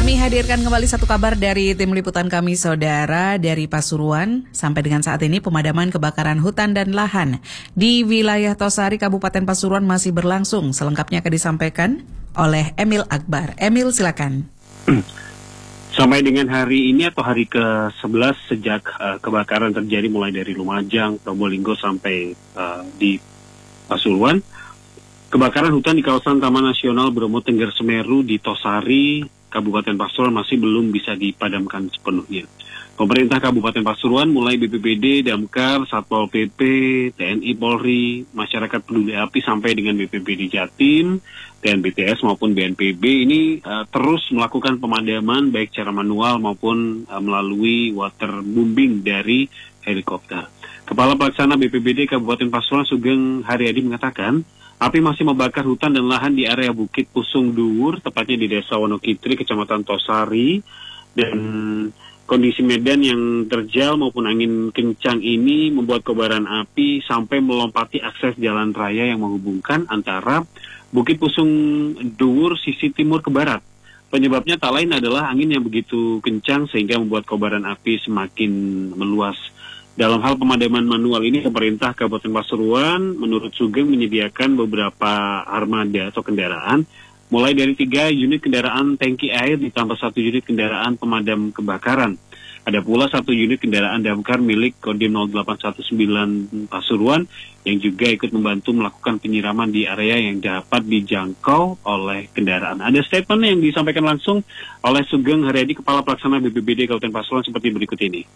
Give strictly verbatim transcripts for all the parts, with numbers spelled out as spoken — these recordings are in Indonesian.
Kami hadirkan kembali satu kabar dari tim liputan kami, saudara, dari Pasuruan. Sampai dengan saat ini pemadaman kebakaran hutan dan lahan di wilayah Tosari, Kabupaten Pasuruan masih berlangsung. Selengkapnya akan disampaikan oleh Emil Akbar. Emil, silakan. Sampai dengan hari ini atau hari ke sebelas sejak uh, kebakaran terjadi mulai dari Lumajang, Probolinggo sampai uh, di Pasuruan. Kebakaran hutan di kawasan Taman Nasional Bromo Tengger Semeru di Tosari, Kabupaten Pasuruan masih belum bisa dipadamkan sepenuhnya. Pemerintah Kabupaten Pasuruan mulai B P B D, Damkar, Satpol P P, T N I Polri, masyarakat peduli api sampai dengan B P B D Jatim, T N B T S maupun B N P B ini uh, terus melakukan pemadaman baik secara manual maupun uh, melalui waterbombing dari helikopter. Kepala Pelaksana B P B D Kabupaten Pasuruan Sugeng Haryadi mengatakan, api masih membakar hutan dan lahan di area Bukit Pusung Dhuwur, tepatnya di Desa Wonokitri, Kecamatan Tosari, dan kondisi medan yang terjal maupun angin kencang ini membuat kobaran api sampai melompati akses jalan raya yang menghubungkan antara Bukit Pusung Dhuwur sisi timur ke barat. Penyebabnya tak lain adalah angin yang begitu kencang sehingga membuat kobaran api semakin meluas. Dalam hal pemadaman manual ini, pemerintah Kabupaten Pasuruan menurut Sugeng menyediakan beberapa armada atau kendaraan, mulai dari tiga unit kendaraan tangki air ditambah satu unit kendaraan pemadam kebakaran. Ada pula satu unit kendaraan damkar milik Kodim nol delapan satu sembilan Pasuruan yang juga ikut membantu melakukan penyiraman di area yang dapat dijangkau oleh kendaraan. Ada statement yang disampaikan langsung oleh Sugeng Haryadi, Kepala Pelaksana B P B D Kabupaten Pasuruan seperti berikut ini.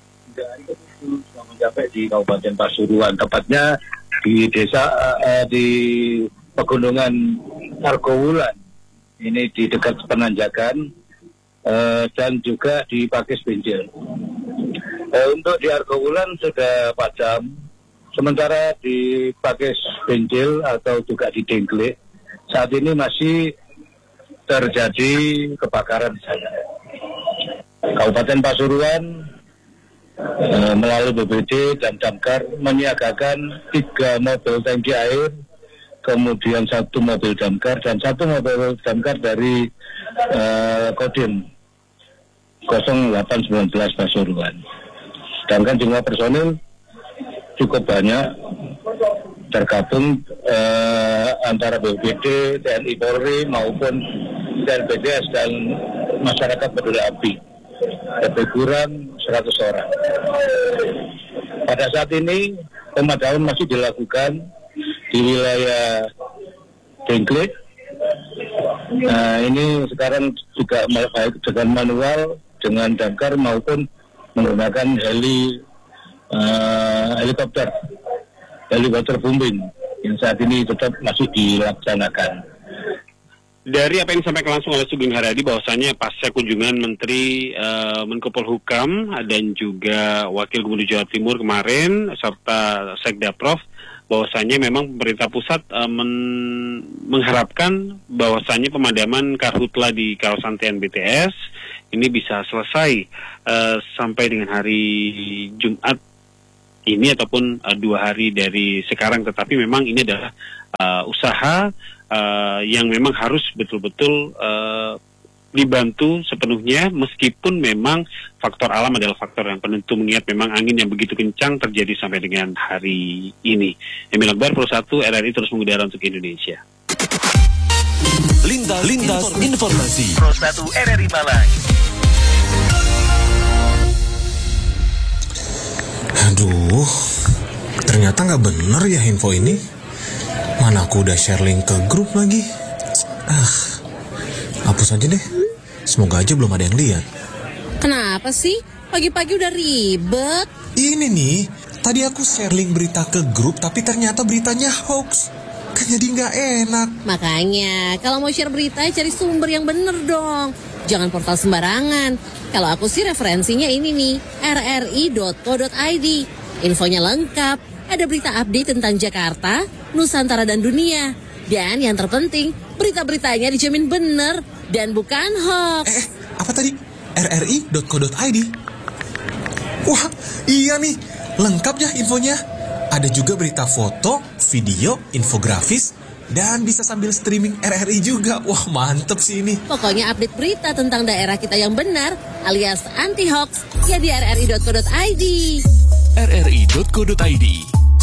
Mencapai di Kabupaten Pasuruan, tepatnya di desa uh, di pegunungan Argowulan, ini di dekat Penanjakan, uh, dan juga di Pakis Benjil. Uh, untuk di Argowulan sudah padam, sementara di Pakis Benjil atau juga di Dengklek saat ini masih terjadi kebakaran di sana. Kabupaten Pasuruan Uh, melalui B P B D dan Damkar menyiagakan tiga mobil tangki air, kemudian satu mobil damkar dan satu mobil damkar dari uh, Kodim nol delapan sembilan belas Pasuruan. Sedangkan jumlah personil cukup banyak tergabung uh, antara B P B D, T N I Polri maupun T N B T S dan masyarakat peduli api. Lebih kurang seratus orang. Pada saat ini pemadaman masih dilakukan di wilayah Dengklek. Nah, ini sekarang juga baik dengan manual, dengan damkar maupun menggunakan heli uh, helikopter, helikopter bombing yang saat ini tetap masih dilaksanakan. Dari apa yang disampaikan langsung oleh Sugeng Haryadi bahwasanya pasca kunjungan Menteri uh, Menko Polhukam dan juga Wakil Gubernur Jawa Timur kemarin serta Sekda Prof bahwasanya memang pemerintah pusat uh, men- mengharapkan bahwasanya pemadaman karhutla di kawasan T N B T S ini bisa selesai uh, sampai dengan hari Jumat ini ataupun uh, dua hari dari sekarang, tetapi memang ini adalah uh, usaha Uh, yang memang harus betul-betul uh, dibantu sepenuhnya, meskipun memang faktor alam adalah faktor yang penentu, mengingat memang angin yang begitu kencang terjadi sampai dengan hari ini. Emil Akbar, Pro satu R R I terus mengudara untuk Indonesia. Lintas, lintas informasi Pro satu R R I Malang. Aduh, ternyata nggak bener ya info ini. Mana aku udah share link ke grup lagi. Ah, hapus aja deh. Semoga aja belum ada yang lihat. Kenapa sih? Pagi-pagi udah ribet. Ini nih, tadi aku share link berita ke grup, tapi ternyata beritanya hoax. Kan jadi nggak enak. Makanya, kalau mau share berita, cari sumber yang bener dong. Jangan portal sembarangan. Kalau aku sih referensinya ini nih, r r i dot co dot i d. Infonya lengkap. Ada berita update tentang Jakarta, Nusantara dan dunia. Dan yang terpenting, berita-beritanya dijamin bener dan bukan hoax. Eh, apa tadi? r r i dot co dot i d. Wah, iya nih. Lengkap ya infonya. Ada juga berita foto, video, infografis, Dan bisa sambil streaming R R I juga. Wah, mantep sih ini. Pokoknya update berita tentang daerah kita yang benar alias anti-hoax ya di r r i dot co dot i d. r r i dot co dot i d